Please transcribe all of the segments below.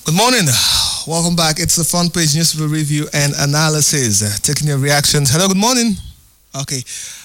Good morning. Welcome back. It's the front page newspaper review and analysis. Taking your reactions. Hello, good morning. Okay.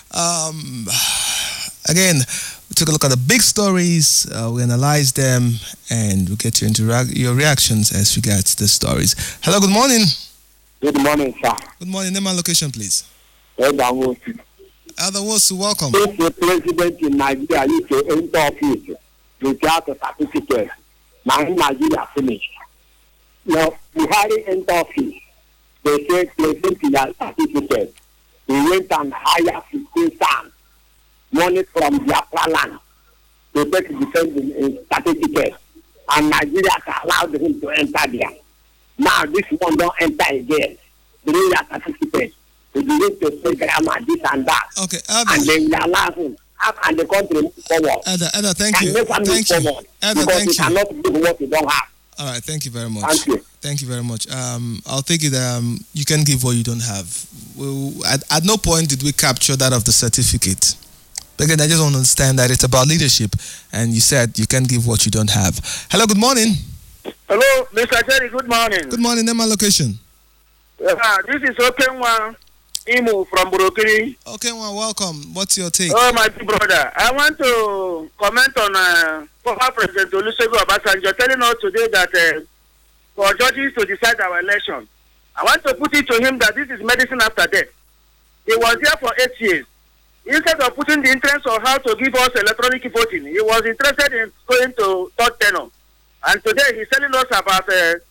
Again, we took a look at the big stories. We analyze them and we get you into your reactions as regards the stories. Hello, good morning. Good morning, sir. Good morning. Name and location, please. Elder Wosu. Elder Wosu, welcome. If the president in Nigeria used to enter office without a certificate, now in Nigeria finished. Now, Buhari entered office. They said president in a certificate. He went and hired 15 sons, money from Biafra land to take defense certificate. And Nigeria allowed him to enter there. Now, this one don't enter again. They need a certificate. They begin to say grammar, this and that. Okay, and they will allow him. How can the country move forward? Elder, thank you. Thank you. Elder, because thank you. cannot do what you don't have. All right, thank you very much. Thank you. Thank you very much. I'll take it. You can give what you don't have. At no point did we capture that of the certificate. But again, I just want to understand that it's about leadership, and you said you can give what you don't have. Hello, good morning. Hello, Mr. Jerry, good morning. Good morning, name and location. This is Okenwa Imu from Burokiri. Okenwa, welcome. What's your take? Oh, my big brother. I want to comment on former President Olusegun Obasanjo telling us today that for judges to decide our election. I want to put it to him that this is medicine after death. He was here for 8 years. Instead of putting the interest on how to give us electronic voting, he was interested in going to third tenor. And today he's telling us about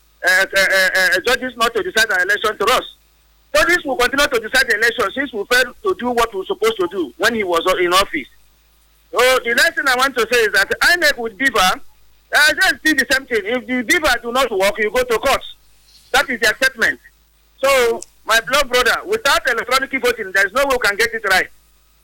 judges not to decide our election to us. Judges will continue to decide the election since we failed to do what we were supposed to do when he was in office. So the next thing I want to say is that INEC with BIVA, just do the same thing. If the BIVA do not work, you go to court. That is their statement. So, my blood brother, without electronic voting, there is no way we can get it right.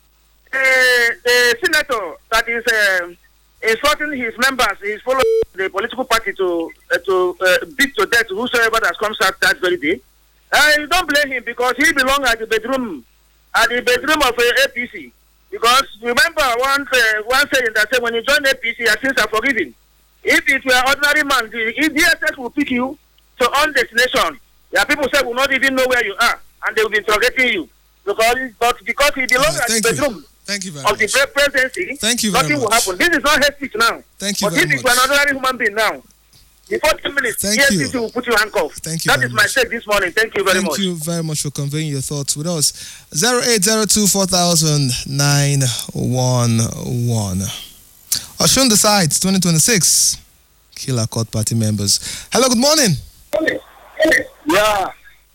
The senator that is insulting his members, he's following the political party to beat to death whosoever that comes out that very day. You don't blame him because he belongs at the bedroom of APC. Because remember one saying that said when you join APC, your sins are forgiven. If it were ordinary man, if DSS will pick you to own destination, there are people say will not even know where you are, and they will be interrogating you because he belongs at the bedroom. Thank you very of much. the presidency. Thank you very nothing much. will happen. This is not hate speech now. Thank you but very this is much. for an ordinary human being now. Before 10 minutes, Thank EFCC you. will put you handcuffed. Thank you That very is my much. take this morning. Thank you very much. Thank you very much for conveying your thoughts with us. 08024,911. Oshun decides 2026. Killer court party members. Hello, good morning. Yeah.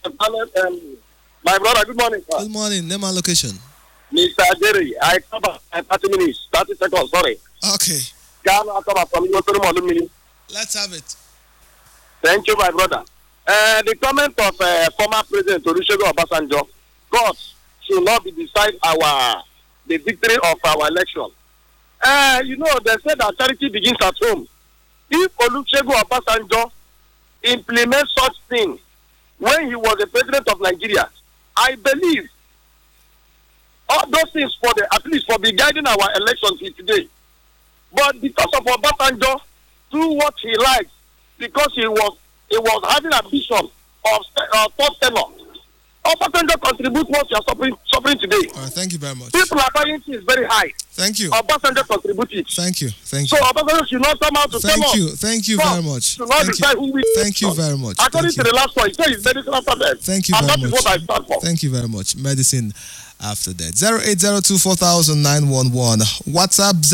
My brother, good morning, sir. Good morning. Name and location. Mr. Jerry, I come back 30 minutes, 30 seconds, sorry. Okay. Can I come back from you? Let's have it. Thank you, my brother. The comment of former President Olusegun Obasanjo, God should not be decide the victory of our election. They said that charity begins at home. If Olusegun Obasanjo implements such thing when he was the president of Nigeria, I believe all those things at least for be guiding our elections today. But because of Obasanjo, do what he likes, because he was having ambition of third tenor. Obasanjo contributes what you are suffering today. All right, thank you very much. People are buying things very high. Thank you. Obasanjo contributed. Thank you. So Obasanjo should not come out to tell us. Thank you very much. Should not decide who we. Thank you very much. According to the last one, he said it's medicine after death. Thank you and very that much. is what I stand for. Thank you very much. Medicine after that. 08024,911. WhatsApp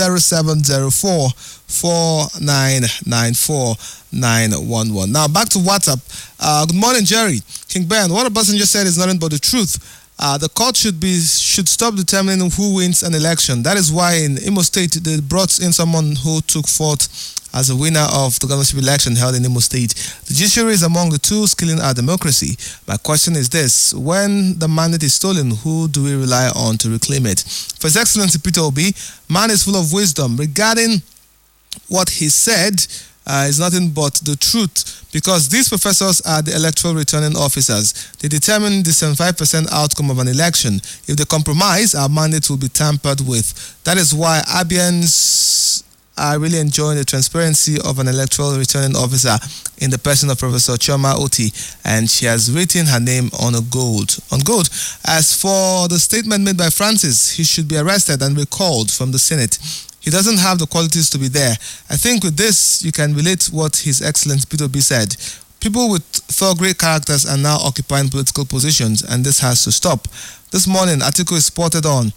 0704-4994-911. Now back to WhatsApp. Good morning, Jerry. King Ben, what Obasanjo said is nothing but the truth. The court should stop determining who wins an election. That is why in Imo State they brought in someone who took forth as a winner of the governorship election held in Imo State. The judiciary is among the tools killing our democracy. My question is this: when the mandate is stolen, who do we rely on to reclaim it? For His Excellency Peter Obi, man is full of wisdom. Regarding what he said is nothing but the truth, because these professors are the electoral returning officers. They determine the 75% outcome of an election. If they compromise, our mandate will be tampered with. That is why Abians are really enjoying the transparency of an electoral returning officer in the person of Professor Chioma Oti, and she has written her name on gold. As for the statement made by Francis, he should be arrested and recalled from the Senate. He doesn't have the qualities to be there. I think with this, you can relate what His Excellency Peter Obi said. People with third-grade characters are now occupying political positions, and this has to stop. This morning, Atiku is spotted on.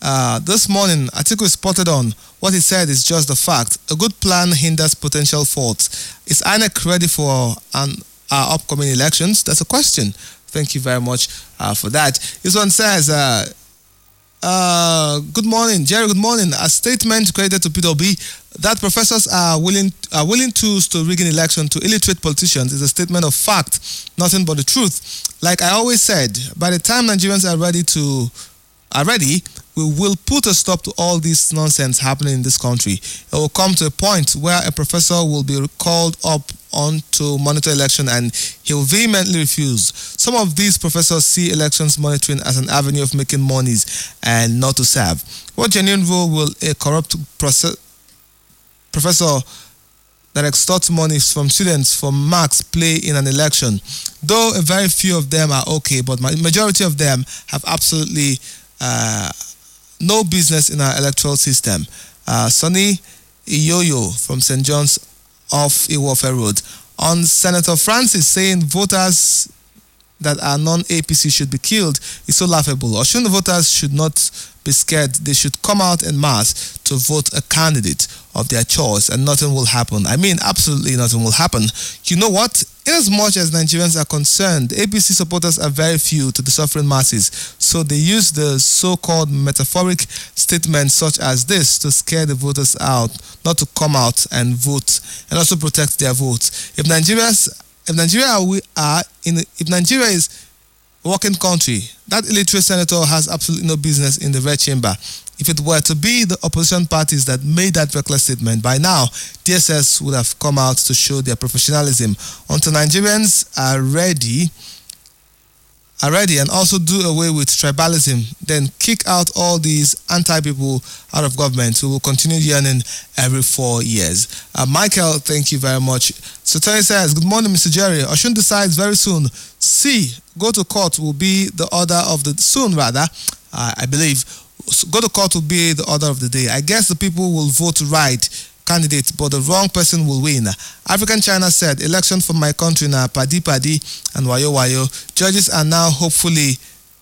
What he said is just the fact. A good plan hinders potential faults. Is INEC ready for our upcoming elections? That's a question. Thank you very much for that. This one says, good morning, Jerry. Good morning. A statement credited to Peter Obi that professors are willing tools to rig an election to illiterate politicians is a statement of fact, nothing but the truth. Like I always said, by the time Nigerians are ready, we will put a stop to all this nonsense happening in this country. It will come to a point where a professor will be called up on to monitor election and he will vehemently refuse. Some of these professors see elections monitoring as an avenue of making monies and not to serve. What genuine role will a corrupt professor that extorts money from students for marks play in an election? Though a very few of them are okay, but majority of them have absolutely no business in our electoral system. Sonny Iyoyo from St. John's off Iwofe Road. On Senator Francis saying voters that are non-APC should be killed is so laughable. Osun voters should not be scared. They should come out en masse to vote a candidate of their choice and nothing will happen. I mean, absolutely nothing will happen. You know what? Inasmuch as Nigerians are concerned, APC supporters are very few to the suffering masses, so they use the so-called metaphoric statements such as this to scare the voters out, not to come out and vote, and also protect their votes. If Nigeria is a working country, that illiterate senator has absolutely no business in the red chamber. If it were to be the opposition parties that made that reckless statement, by now, DSS would have come out to show their professionalism. Until Nigerians are ready and also do away with tribalism, then kick out all these anti-people out of government who will continue yearning every 4 years. Michael, thank you very much. So Tony says, good morning, Mr. Jerry. Osun decides very soon. Go to court will be the order of the I believe. Go to court will be the order of the day. I guess the people will vote right candidate, but the wrong person will win. African China said, election for my country na padi and wayo. Judges are now hopefully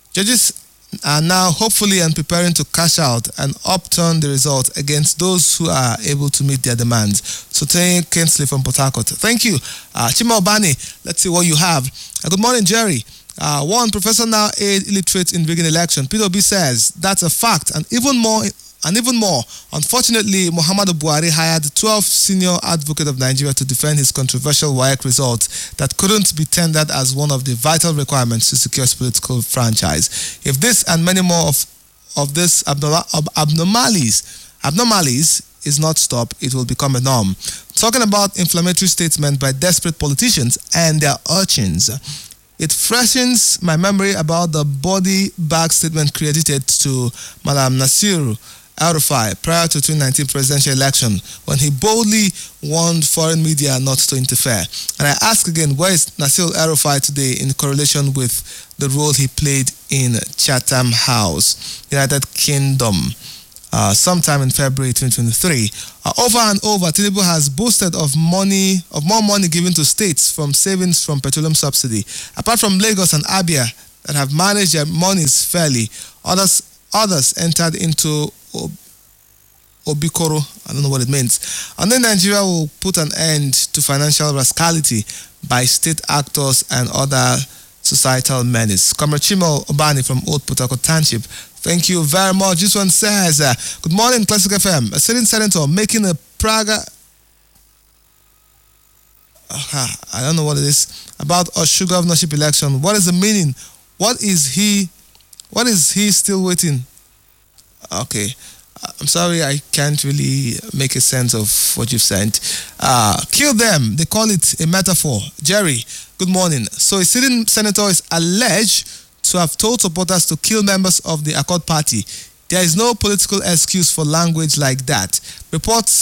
and preparing to cash out and upturn the result against those who are able to meet their demands. So thank Kinsley from Port Harcourt. Thank you. Chima Obani, let's see what you have. Good morning, Jerry. One professor now aid illiterate in rigging election. Peter Obi says that's a fact, and even more. Unfortunately, Muhammadu Buhari hired 12 senior advocates of Nigeria to defend his controversial WAEC result that couldn't be tendered as one of the vital requirements to secure his political franchise. If this and many more of these abnormalities is not stopped, it will become a norm. Talking about inflammatory statements by desperate politicians and their urchins, it freshens my memory about the body bag statement credited to Madam Nasiru El-Rufai prior to 2019 presidential election when he boldly warned foreign media not to interfere. And I ask again, where is Nasiru El-Rufai today in correlation with the role he played in Chatham House, United Kingdom, sometime in February 2023? Over and over, Tinubu has boasted of more money given to states from savings from petroleum subsidy. Apart from Lagos and Abia that have managed their monies fairly, others entered into Obikoro, I don't know what it means. And then Nigeria will put an end to financial rascality by state actors and other societal menace. Comrade Chimo Obani from Old Port Harcourt Township, thank you very much. This one says, good morning, Classic FM. A sitting senator making a Praga, I don't know what it is, about a sugar governorship election. What is the meaning? What is he still waiting? Okay, I'm sorry, I can't really make a sense of what you've sent. Kill them, they call it a metaphor. Jerry, good morning. So a sitting senator is alleged to have told supporters to kill members of the Accord Party. There is no political excuse for language like that. Reports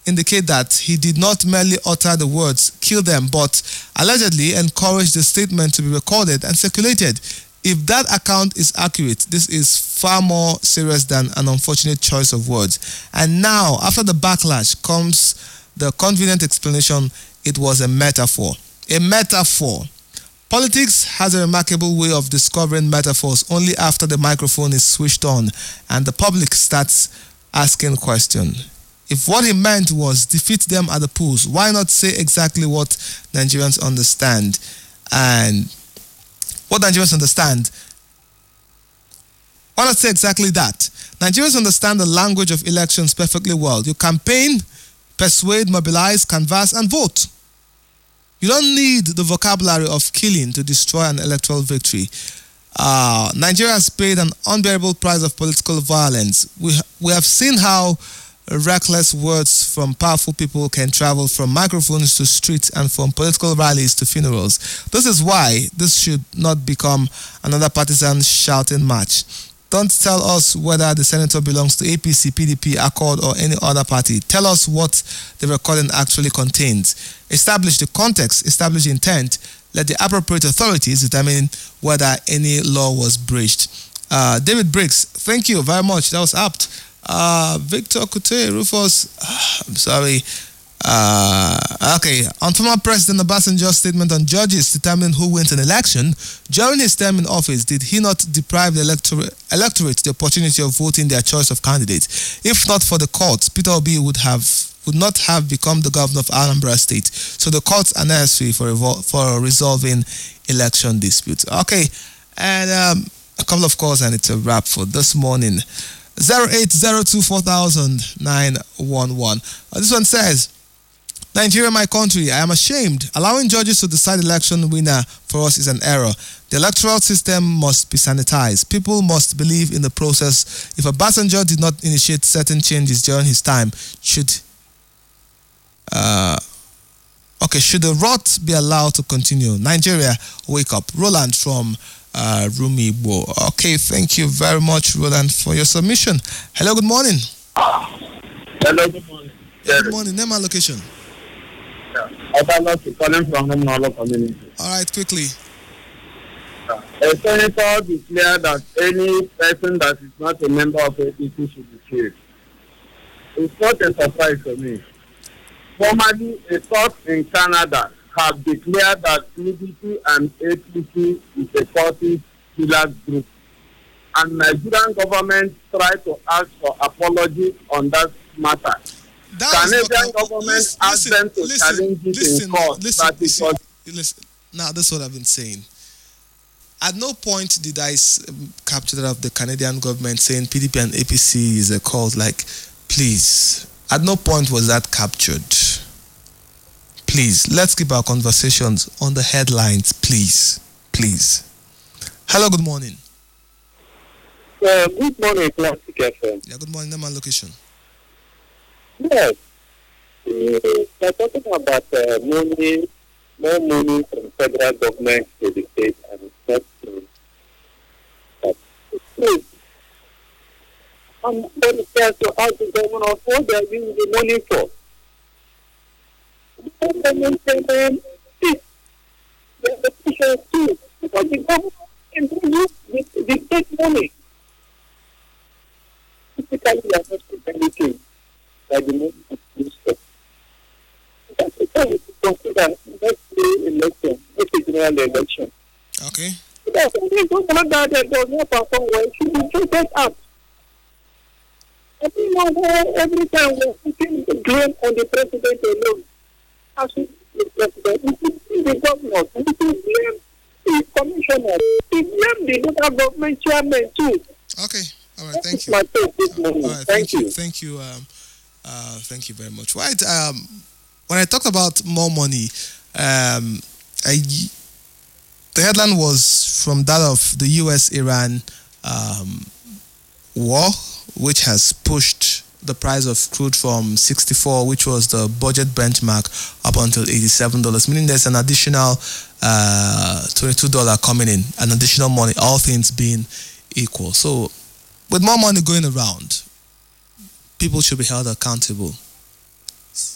indicate that he did not merely utter the words, kill them, but allegedly encouraged the statement to be recorded and circulated. If that account is accurate, this is far more serious than an unfortunate choice of words. And now, after the backlash, comes the convenient explanation: it was a metaphor. A metaphor. Politics has a remarkable way of discovering metaphors only after the microphone is switched on and the public starts asking questions. If what he meant was defeat them at the polls, why not say exactly what Nigerians understand? And what Nigerians understand, why not say exactly that? Nigerians understand the language of elections perfectly well. You campaign, persuade, mobilize, canvass, and vote. You don't need the vocabulary of killing to destroy an electoral victory. Nigeria has paid an unbearable price of political violence. We have seen how reckless words from powerful people can travel from microphones to streets and from political rallies to funerals. This is why this should not become another partisan shouting match. Don't tell us whether the senator belongs to APC, PDP, Accord, or any other party. Tell us what the recording actually contains. Establish the context, establish intent. Let the appropriate authorities determine whether any law was breached. David Briggs, thank you very much. That was apt. Victor Kute, Rufus, I'm sorry. Okay, on former President Obasanjo's statement on judges determining who wins an election, during his term in office, did he not deprive the electorate the opportunity of voting their choice of candidate? If not for the courts, Peter Obi would not have become the governor of Anambra State. So the courts are necessary for resolving election disputes. Okay, and a couple of calls, and it's a wrap for this morning. 08024,911. This one says, Nigeria, my country, I am ashamed. Allowing judges to decide election winner for us is an error. The electoral system must be sanitized. People must believe in the process. If Obasanjo did not initiate certain changes during his time, should the rot be allowed to continue? Nigeria, wake up. Roland from Rumibo. Okay, thank you very much, Roland, for your submission. Hello, good morning. Hello, good morning. Good morning. Name and location. I'm calling from Homonolo community. All right, quickly. A senator declared that any person that is not a member of APC should be killed. It's not a surprise to me. Formerly, a court in Canada have declared that PDP and APC is a party killer group, and Nigerian government tried to ask for apology on that matter. Canadian government asked them to challenge it in court. Listen. Now, that's what I've been saying. At no point did I capture that of the Canadian government saying PDP and APC is a cult. Like, please. At no point was that captured. Please, let's keep our conversations on the headlines, please. Please. Hello, good morning. Good morning, Classic FM. Yeah, good morning. Name and location. Yes. We're talking about more money from federal government to the state, and it's not true. But it's true. I'm very scared to ask the government of what they're using the money for. The government payment is the petition too, because the government can use the state money. Typically, we are not doing anything by the money of this stuff. That's the time to consider next election, next general election. Okay. Because the government that does not perform well should be treated up. I think every time we're putting the blame on the president alone. As the president, we see the governor, we blame the commissioner, we blame the local government chairman too. Okay. All right. Thank you. My take this morning. All right. Thank you. Thank you. Thank you very much. Right. When I talked about more money, the headline was from that of the U.S.-Iran war, which has pushed the price of crude from $64, which was the budget benchmark, up until $87, meaning there's an additional $22 coming in, an additional money, all things being equal. So with more money going around, people should be held accountable.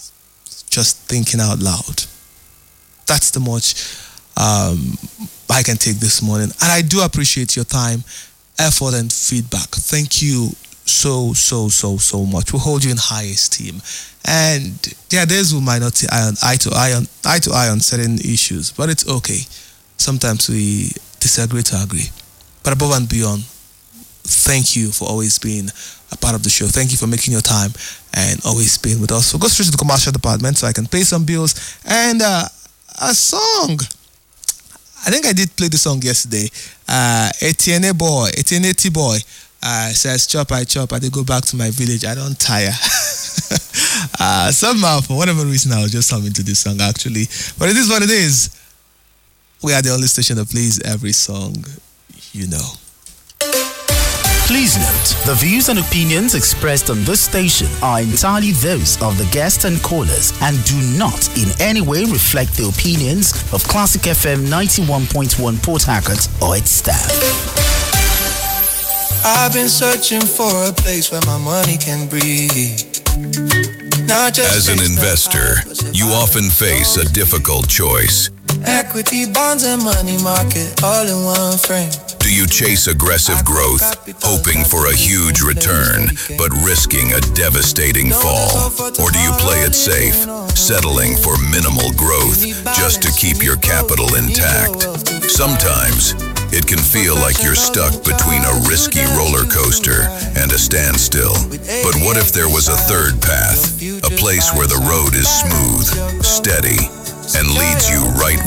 just thinking out loud. That's the much I can take this morning. And I do appreciate your time, effort, and feedback. Thank you so much. We hold you in high esteem. And there are days we might not see eye to eye on certain issues, but it's okay. Sometimes we disagree to agree. But above and beyond, thank you for always being a part of the show. Thank you for making your time and always being with us. So go straight to the commercial department so I can pay some bills. And a song. I think I did play the song yesterday. Etienne T boy says, chop, I did go back to my village. I don't tire. Somehow, for whatever reason, I was just humming to this song actually. But it is what it is. We are the only station that plays every song, you know. Please note, the views and opinions expressed on this station are entirely those of the guests and callers and do not in any way reflect the opinions of Classic FM 91.1 Port Harcourt or its staff. I've been searching for a place where my money can breathe. As an investor, you often face a difficult choice. Equity, bonds, and money market all in one frame. Do you chase aggressive growth, hoping for a huge return, but risking a devastating fall? Or do you play it safe, settling for minimal growth just to keep your capital intact? Sometimes, it can feel like you're stuck between a risky roller coaster and a standstill. But what if there was a third path, a place where the road is smooth, steady, and leads you right